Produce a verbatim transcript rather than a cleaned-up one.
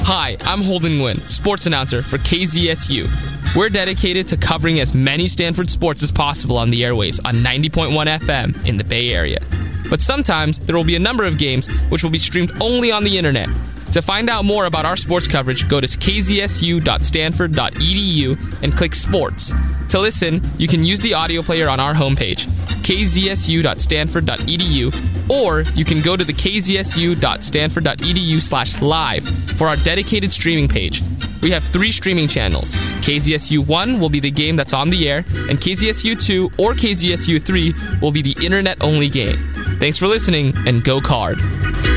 Hi, I'm Holden Nguyen, sports announcer for K Z S U. We're dedicated to covering as many Stanford sports as possible on the airwaves on ninety point one F M in the Bay Area. But sometimes there will be a number of games which will be streamed only on the internet. To find out more about our sports coverage, go to k z s u dot stanford dot e d u and click Sports. To listen, you can use the audio player on our homepage, k z s u dot stanford dot e d u, or you can go to the k z s u dot stanford dot e d u slash live for our dedicated streaming page. We have three streaming channels. K Z S U one will be the game that's on the air, and K Z S U two or K Z S U three will be the internet-only game. Thanks for listening, and go Card.